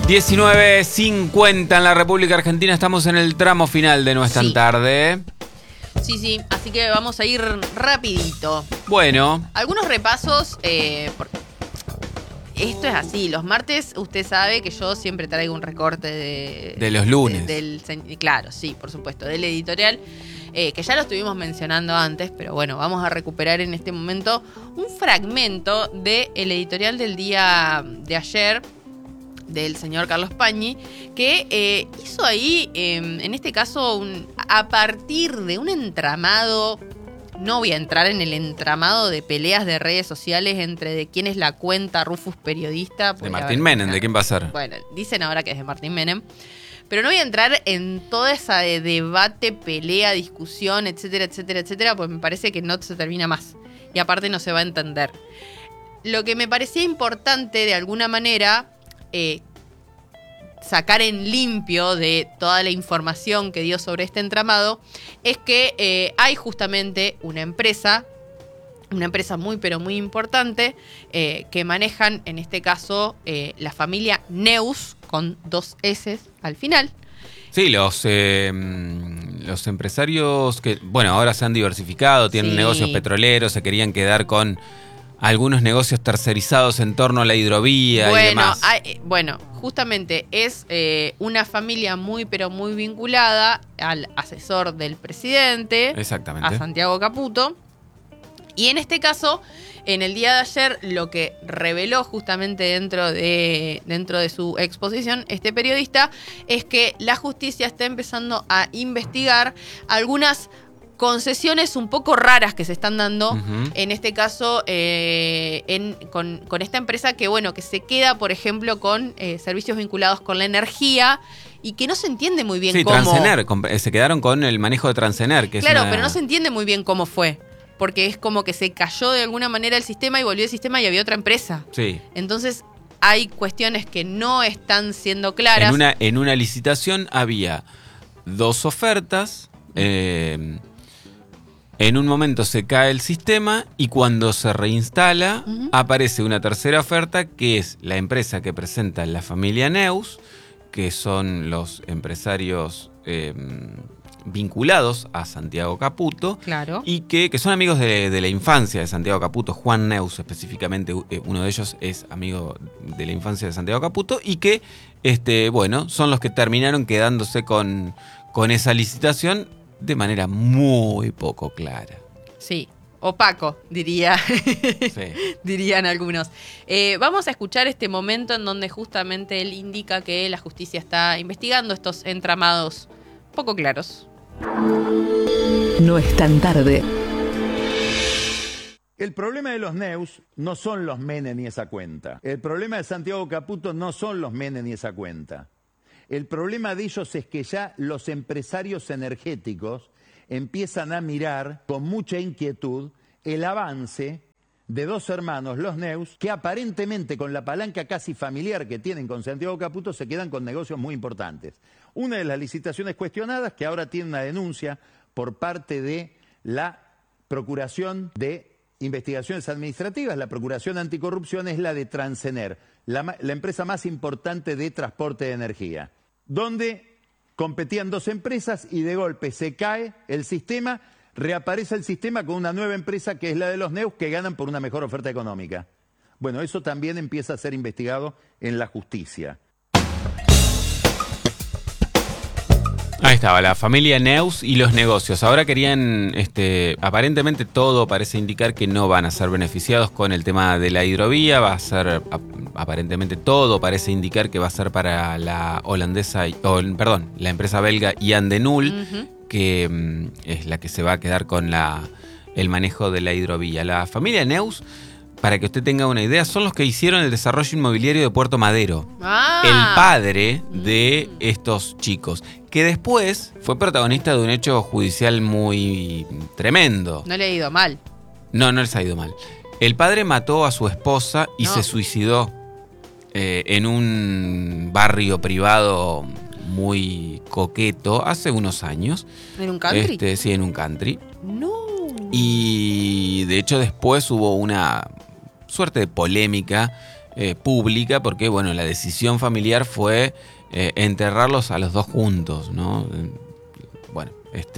19:50 en la República Argentina. Estamos en el tramo final de nuestra tarde. Sí, así que vamos a ir rapidito. Bueno. Algunos repasos. Esto es así, los martes usted sabe que yo siempre traigo un recorte de los lunes. Claro, sí, por supuesto, del editorial. Que ya lo estuvimos mencionando antes, pero bueno, vamos a recuperar en este momento un fragmento del editorial del día de ayer del señor Carlos Pañi, que hizo ahí, en este caso, a partir de un entramado. No voy a entrar en el entramado de peleas de redes sociales entre de quién es la cuenta Rufus Periodista. De Martín Menem, ¿de quién va a ser? Bueno, dicen ahora que es de Martín Menem. Pero no voy a entrar en toda esa debate, pelea, discusión, etcétera, etcétera, etcétera, pues me parece que no se termina más. Y aparte no se va a entender. Lo que me parecía importante, de alguna manera, sacar en limpio de toda la información que dio sobre este entramado, es que hay justamente una empresa muy pero muy importante, que manejan en este caso la familia Neus, con 2 S al final. Sí, los empresarios que, bueno, ahora se han diversificado, tienen negocios petroleros, se querían quedar con algunos negocios tercerizados en torno a la hidrovía y demás. Bueno, justamente es una familia muy pero muy vinculada al asesor del presidente, exactamente, a Santiago Caputo. Y en este caso, en el día de ayer, lo que reveló justamente dentro de su exposición este periodista es que la justicia está empezando a investigar algunas concesiones un poco raras que se están dando, en este caso con esta empresa que, bueno, que se queda, por ejemplo, con servicios vinculados con la energía y que no se entiende muy bien cómo. Sí, Transener, se quedaron con el manejo de Transener. Que claro, pero no se entiende muy bien cómo fue. Porque es como que se cayó de alguna manera el sistema y volvió el sistema y había otra empresa. Sí. Entonces hay cuestiones que no están siendo claras. En una licitación había 2 ofertas. En un momento se cae el sistema y cuando se reinstala aparece una tercera oferta, que es la empresa que presenta la familia Neus, que son los empresarios vinculados a Santiago Caputo. Claro. Y que son amigos de la infancia de Santiago Caputo. Juan Neus específicamente, uno de ellos es amigo de la infancia de Santiago Caputo, y que son los que terminaron quedándose con esa licitación de manera muy poco clara. Sí, opaco, dirían algunos. Vamos a escuchar este momento en donde justamente él indica que la justicia está investigando estos entramados poco claros. No es tan tarde. El problema de los Neus no son los Menem ni esa cuenta. El problema de Santiago Caputo no son los Menem ni esa cuenta. El problema de ellos es que ya los empresarios energéticos empiezan a mirar con mucha inquietud el avance de 2 hermanos, los Neus, que aparentemente con la palanca casi familiar que tienen con Santiago Caputo se quedan con negocios muy importantes. Una de las licitaciones cuestionadas, que ahora tiene una denuncia por parte de la Procuración de Investigaciones Administrativas, la Procuración Anticorrupción, es la de Transener, la empresa más importante de transporte de energía, donde competían 2 empresas y de golpe se cae el sistema, reaparece el sistema con una nueva empresa que es la de los Neus, que ganan por una mejor oferta económica. Bueno, eso también empieza a ser investigado en la justicia. Ahí estaba, la familia Neus y los negocios. Ahora querían, aparentemente todo parece indicar que no van a ser beneficiados con el tema de la hidrovía. Va a ser, aparentemente todo parece indicar que va a ser para la la empresa belga Jan de Nul, que es la que se va a quedar con el manejo de la hidrovía. La familia Neus, para que usted tenga una idea, son los que hicieron el desarrollo inmobiliario de Puerto Madero. El padre de estos chicos, que después fue protagonista de un hecho judicial muy tremendo. No le ha ido mal. No les ha ido mal. El padre mató a su esposa y se suicidó en un barrio privado muy coqueto hace unos años. ¿En un country? Sí, en un country. No. Y de hecho después hubo una suerte de polémica pública, porque bueno, la decisión familiar fue enterrarlos a los dos juntos, ¿no? Bueno,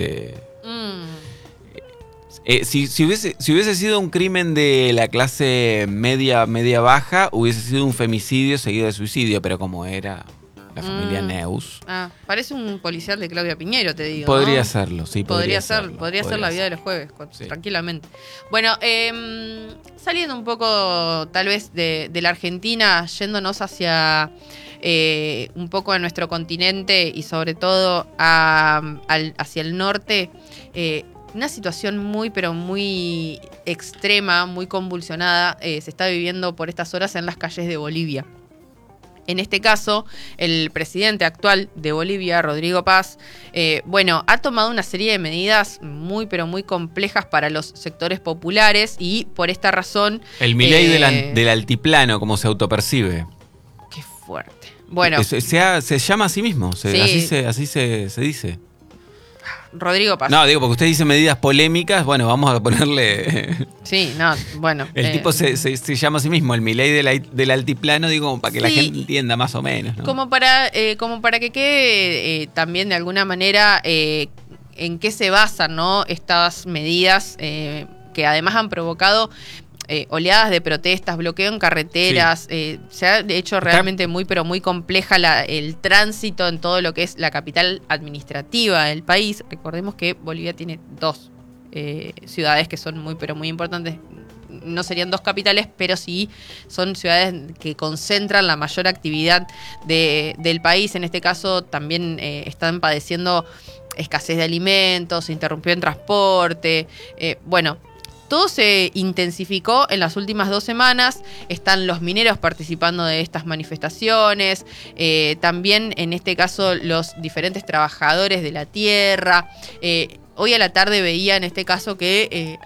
si hubiese sido un crimen de la clase media baja, hubiese sido un femicidio seguido de suicidio, pero como era la familia Neus. Parece un policial de Claudia Piñero, te digo. Podría ¿no? serlo, sí. Podría ser la vida de los jueves, sí. Tranquilamente. Bueno, saliendo un poco tal vez de la Argentina, yéndonos hacia un poco a nuestro continente y sobre todo hacia el norte, una situación muy, pero muy extrema, muy convulsionada, se está viviendo por estas horas en las calles de Bolivia. En este caso, el presidente actual de Bolivia, Rodrigo Paz, ha tomado una serie de medidas muy, pero muy complejas para los sectores populares y por esta razón... El Milei del altiplano, como se autopercibe. Qué fuerte. Bueno. Se llama a sí mismo, sí. así se dice. Rodrigo Paz. No, digo, porque usted dice medidas polémicas, bueno, vamos a ponerle... Sí, no, bueno. El tipo se llama a sí mismo, el Milei del altiplano, digo, para que la gente entienda más o menos, ¿no? Como para que quede también de alguna manera en qué se basan, ¿no? Estas medidas que además han provocado... oleadas de protestas, bloqueo en carreteras, sí. Se ha hecho realmente muy, pero muy compleja el tránsito en todo lo que es la capital administrativa del país. Recordemos que Bolivia tiene 2 ciudades que son muy, pero muy importantes. No serían 2 capitales, pero sí son ciudades que concentran la mayor actividad del país. En este caso también están padeciendo escasez de alimentos, se interrumpió el transporte, todo se intensificó en las últimas 2 semanas. Están los mineros participando de estas manifestaciones. También, en este caso, los diferentes trabajadores de la tierra. Hoy a la tarde veía, en este caso, que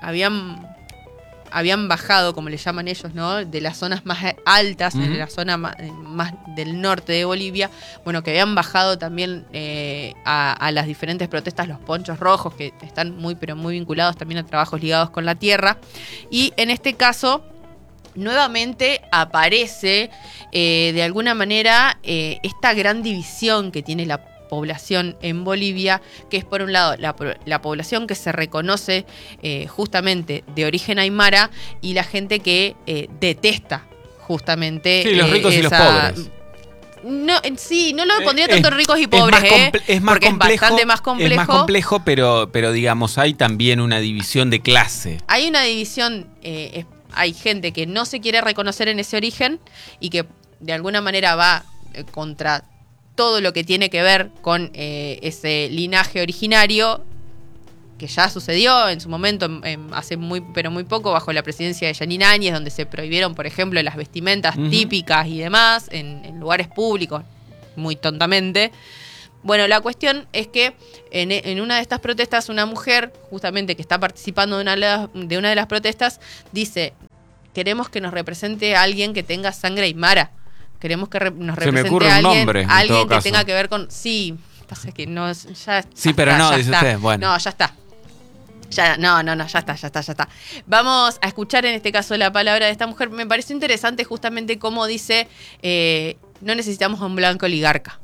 habían bajado, como le llaman ellos, ¿no? De las zonas más altas, en la zona más del norte de Bolivia, que habían bajado también a las diferentes protestas los ponchos rojos, que están muy, pero muy vinculados también a trabajos ligados con la tierra. Y en este caso, nuevamente aparece, de alguna manera, esta gran división que tiene la población en Bolivia, que es por un lado la población que se reconoce justamente de origen aymara y la gente que detesta justamente los ricos y los pobres. No lo pondría tanto ricos y pobres, porque es bastante más complejo. Es más complejo, pero digamos, hay también una división de clase. Hay una división, hay gente que no se quiere reconocer en ese origen y que de alguna manera va contra todo lo que tiene que ver con ese linaje originario, que ya sucedió en su momento, hace muy, pero muy poco, bajo la presidencia de Yanine Áñez, donde se prohibieron, por ejemplo, las vestimentas típicas y demás en lugares públicos, muy tontamente. Bueno, la cuestión es que en una de estas protestas, una mujer, justamente que está participando de una de las protestas, dice: queremos que nos represente a alguien que tenga sangre aymara. Queremos que nos represente a alguien que tenga que ver con... Sí, pasa que no... Ya, sí, pero no, dice usted, bueno. No, ya está. Ya está. Vamos a escuchar en este caso la palabra de esta mujer. Me pareció interesante justamente cómo dice, no necesitamos a un blanco oligarca.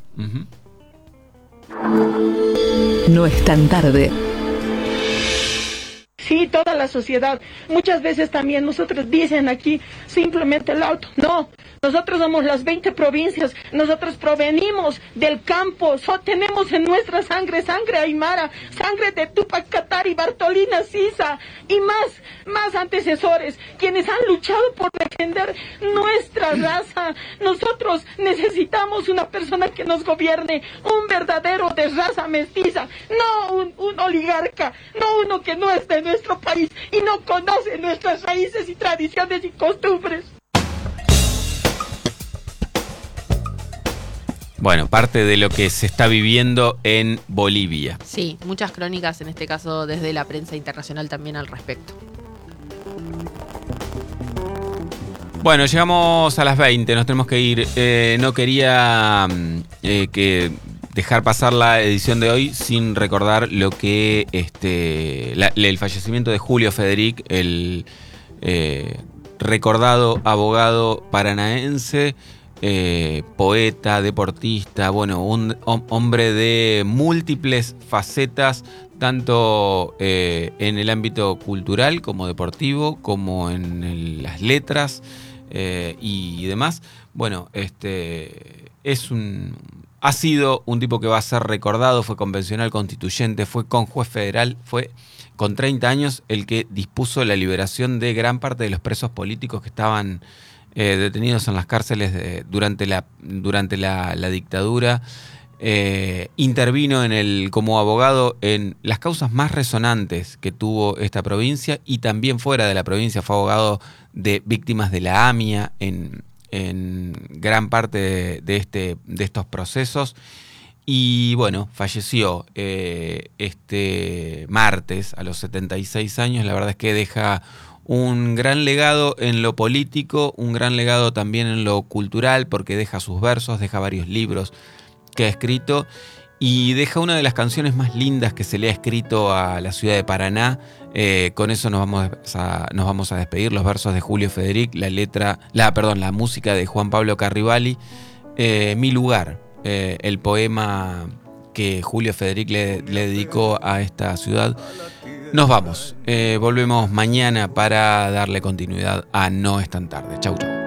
No es tan tarde. Sí, toda la sociedad. Muchas veces también nosotros dicen aquí simplemente el auto. No, nosotros somos las 20 provincias, nosotros provenimos del campo, tenemos en nuestra sangre aymara, sangre de Tupac Katari, Bartolina Sisa y más antecesores, quienes han luchado por defender nuestra raza. Nosotros necesitamos una persona que nos gobierne, un verdadero de raza mestiza, no un oligarca, no uno que no es de nuestro país y no conoce nuestras raíces y tradiciones y costumbres. Bueno, parte de lo que se está viviendo en Bolivia. Sí, muchas crónicas, en este caso desde la prensa internacional también al respecto. Bueno, llegamos a las 20, nos tenemos que ir. No quería dejar pasar la edición de hoy sin recordar lo que el fallecimiento de Julio Federic, el recordado abogado paranaense, poeta, deportista, bueno, un hombre de múltiples facetas, tanto en el ámbito cultural como deportivo, como en las letras y demás. Bueno, ha sido un tipo que va a ser recordado, fue convencional constituyente, fue conjuez federal, fue con 30 años el que dispuso la liberación de gran parte de los presos políticos que estaban detenidos en las cárceles durante la dictadura. Intervino como abogado en las causas más resonantes que tuvo esta provincia, y también fuera de la provincia fue abogado de víctimas de la AMIA en gran parte de estos procesos. Y bueno, falleció este martes a los 76 años. La verdad es que deja un gran legado en lo político, un gran legado también en lo cultural, porque deja sus versos, deja varios libros que ha escrito, y deja una de las canciones más lindas que se le ha escrito a la ciudad de Paraná. Con eso nos vamos a despedir. Los versos de Julio Federic, la música de Juan Pablo Carrivali, Mi lugar, el poema que Julio Federic le dedicó a esta ciudad. Nos vamos. Volvemos mañana para darle continuidad a No es tan tarde. Chau, chau.